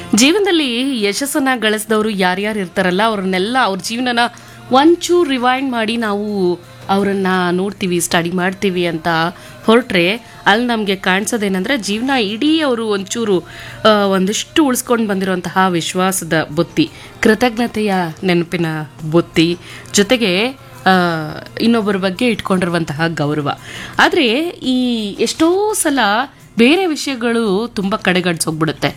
ಜೀವನದಲ್ಲಿ ಯಶಸ್ಸನ್ನ ಗಳಿಸಿದವರು ಯಾರ್ಯಾರು ಇರ್ತಾರಲ್ಲ ಅವ್ರನ್ನೆಲ್ಲ ಅವ್ರ ಜೀವನನ ಒಂಚೂರು ರಿವೈಂಡ್ ಮಾಡಿ ನಾವು ಅವರನ್ನ ನೋಡ್ತೀವಿ, ಸ್ಟಡಿ ಮಾಡ್ತೀವಿ ಅಂತ ಹೊರಟ್ರೆ ಅಲ್ಲಿ ನಮಗೆ ಕಾಣಿಸೋದೇನೆಂದರೆ ಜೀವನ ಇಡೀ ಅವರು ಒಂಚೂರು ಒಂದಿಷ್ಟು ಉಳಿಸ್ಕೊಂಡು ಬಂದಿರುವಂತಹ ವಿಶ್ವಾಸದ ಬುತ್ತಿ, ಕೃತಜ್ಞತೆಯ ನೆನಪಿನ ಬುತ್ತಿ, ಜೊತೆಗೆ ಇನ್ನೊಬ್ಬರ ಬಗ್ಗೆ ಇಟ್ಕೊಂಡಿರುವಂತಹ ಗೌರವ. ಆದರೆ ಈ ಎಷ್ಟೋ ಸಲ ಬೇರೆ ವಿಷಯಗಳು ತುಂಬ ಕಡೆಗಣಿಸೋಗ್ಬಿಡುತ್ತೆ.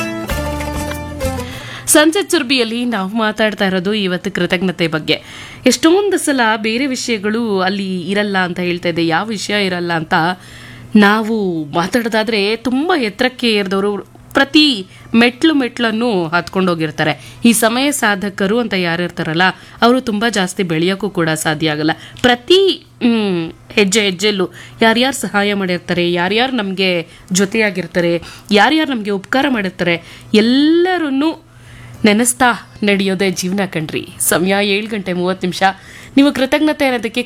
ಸಂಸತ್ ಸುರ್ಬಿಯಲ್ಲಿ ನಾವು ಮಾತಾಡ್ತಾ ಇರೋದು ಇವತ್ತು ಕೃತಜ್ಞತೆ ಬಗ್ಗೆ. ಎಷ್ಟೊಂದು ಸಲ ಬೇರೆ ವಿಷಯಗಳು ಅಲ್ಲಿ ಇರಲ್ಲ ಅಂತ ಹೇಳ್ತಾ ಇದ್ದೆ. ಯಾವ ವಿಷಯ ಇರಲ್ಲ ಅಂತ ನಾವು ಮಾತಾಡೋದಾದ್ರೆ ತುಂಬ ಎತ್ತರಕ್ಕೆ ಏರಿದವರು ಪ್ರತಿ ಮೆಟ್ಲನ್ನು ಹತ್ಕೊಂಡೋಗಿರ್ತಾರೆ. ಈ ಸಮಯ ಸಾಧಕರು ಅಂತ ಯಾರಿರ್ತಾರಲ್ಲ ಅವರು ತುಂಬ ಜಾಸ್ತಿ ಬೆಳೆಯೋಕ್ಕೂ ಕೂಡ ಸಾಧ್ಯ ಆಗಲ್ಲ. ಪ್ರತಿ ಹೆಜ್ಜೆಲ್ಲೂ ಯಾರ್ಯಾರು ಸಹಾಯ ಮಾಡಿರ್ತಾರೆ, ಯಾರ್ಯಾರು ನಮಗೆ ಜೊತೆಯಾಗಿರ್ತಾರೆ, ಯಾರ್ಯಾರು ನಮಗೆ ಉಪಕಾರ ಮಾಡಿರ್ತಾರೆ, ಎಲ್ಲರನ್ನೂ ನೆನೆಸ್ತಾ ನಡೆಯೋದೇ ಜೀವನ ಕಣ್ರಿ. ಸಮಯ 7:30 ನೀವು ಕೃತಜ್ಞತೆ ಅನ್ನೋದಕ್ಕೆ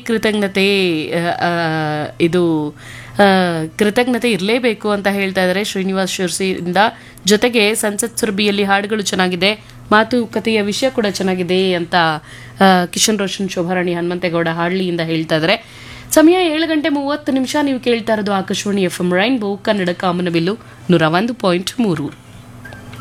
ಕೃತಜ್ಞತೆ ಇರಲೇಬೇಕು ಅಂತ ಹೇಳ್ತಾ ಇದ್ದಾರೆ ಶ್ರೀನಿವಾಸ್ ಶಿರ್ಸಿಯಿಂದ. ಜೊತೆಗೆ ಸಂಸತ್ ಸುರಭಿಯಲ್ಲಿ ಹಾಡುಗಳು ಚೆನ್ನಾಗಿದೆ, ಮಾತುಕತೆಯ ವಿಷಯ ಕೂಡ ಚೆನ್ನಾಗಿದೆ ಅಂತ ಕಿಶನ್ ರೋಷನ್, ಶೋಭಾರಾಣಿ, ಹನುಮಂತೇಗೌಡ ಹಾಳ್ಳಿಯಿಂದ ಹೇಳ್ತಾ ಇದ್ದಾರೆ. ಸಮಯ 7:30 ನೀವು ಕೇಳ್ತಾ ಇರೋದು ಆಕಾಶವಾಣಿ FM ರೈನ್ಬೋ ಕನ್ನಡ ಕಾಮನಬಿಲ್ಲು 101.3.